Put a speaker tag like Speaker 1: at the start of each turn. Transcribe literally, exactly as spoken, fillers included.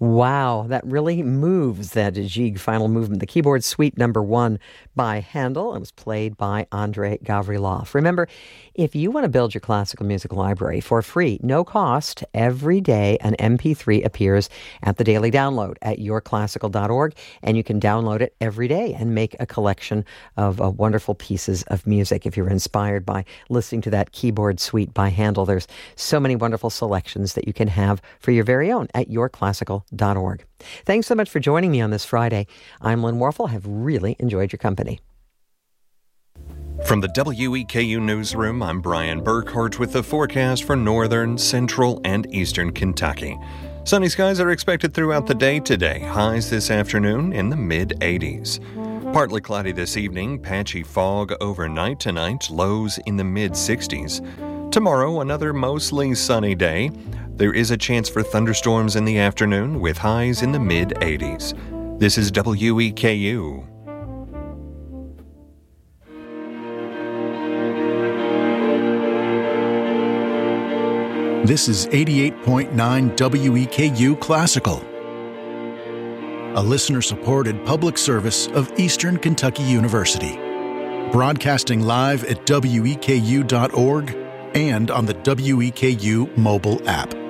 Speaker 1: Wow, that really moves, that Gigue final movement. The keyboard suite number one by Handel. It was played by Andrei Gavrilov. Remember, if you want to build your classical music library for free, no cost, every day an M P three appears at the daily download at your classical dot org, and you can download it every day and make a collection of uh, wonderful pieces of music. If you're inspired by listening to that keyboard suite by Handel, there's so many wonderful selections that you can have for your very own at your classical dot org. Thanks so much for joining me on this Friday. I'm Lynn Warfel. Have really enjoyed your company.
Speaker 2: From the W E K U Newsroom, I'm Brian Burkhart with the forecast for northern, central, and eastern Kentucky. Sunny skies are expected throughout the day today. Highs this afternoon in the mid eighties. Partly cloudy this evening, patchy fog overnight tonight, lows in the mid sixties. Tomorrow, another mostly sunny day. There is a chance for thunderstorms in the afternoon with highs in the mid eighties. This is W E K U.
Speaker 3: This is eighty-eight point nine W E K U Classical, a listener-supported public service of Eastern Kentucky University, broadcasting live at W E K U dot org and on the W E K U mobile app.